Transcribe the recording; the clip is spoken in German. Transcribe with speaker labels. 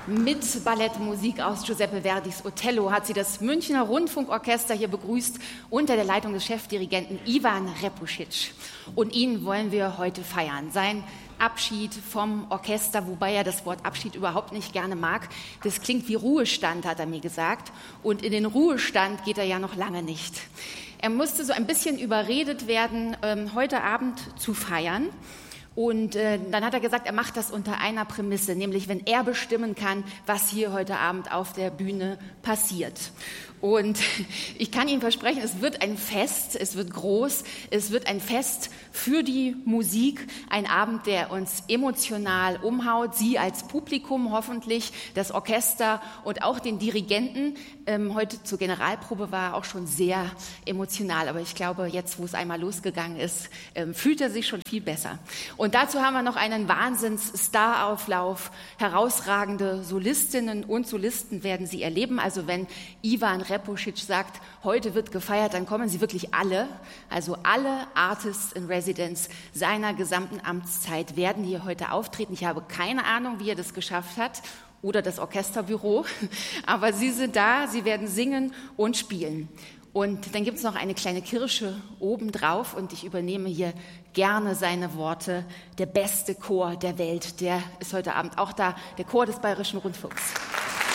Speaker 1: Mit Ballettmusik aus Giuseppe Verdis Otello hat sie das Münchner Rundfunkorchester hier begrüßt unter der Leitung des Chefdirigenten Ivan Repušić. Und ihn wollen wir heute feiern. Sein Abschied vom Orchester, wobei er das Wort Abschied überhaupt nicht gerne mag. Das klingt wie Ruhestand, hat er mir gesagt. Und in den Ruhestand geht er ja noch lange nicht. Er musste so ein bisschen überredet werden, heute Abend zu feiern. Und dann hat er gesagt, er macht das unter einer Prämisse, nämlich wenn er bestimmen kann, was hier heute Abend auf der Bühne passiert. Und ich kann Ihnen versprechen, es wird ein Fest, es wird groß, es wird ein Fest für die Musik, ein Abend, der uns emotional umhaut, Sie als Publikum hoffentlich, das Orchester und auch den Dirigenten. Heute zur Generalprobe war er auch schon sehr emotional, aber ich glaube, jetzt, wo es einmal losgegangen ist, fühlt er sich schon viel besser. Und dazu haben wir noch einen Wahnsinns-Starauflauf. Herausragende Solistinnen und Solisten werden Sie erleben. Also wenn Ivan Repušić sagt, heute wird gefeiert, dann kommen Sie wirklich alle. Also alle Artists in Residence seiner gesamten Amtszeit werden hier heute auftreten. Ich habe keine Ahnung, wie er das geschafft hat oder das Orchesterbüro. Aber Sie sind da, Sie werden singen und spielen. Und dann gibt es noch eine kleine Kirsche obendrauf und ich übernehme hier gerne seine Worte. Der beste Chor der Welt, der ist heute Abend auch da, der Chor des Bayerischen Rundfunks.